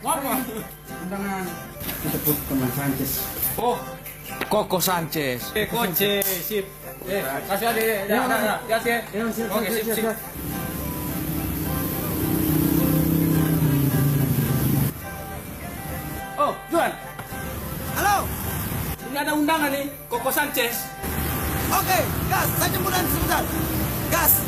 Apa? Undangan disebut teman Sanchez. Oh, Koko Sanchez. coach, sip. Kasih aja, ya, sip. Oke, sip. Oh, Juan. Halo. Ini ada undangan nih, Koko Sanchez. Oke, gas. Saya jemputan sebentar. Gas.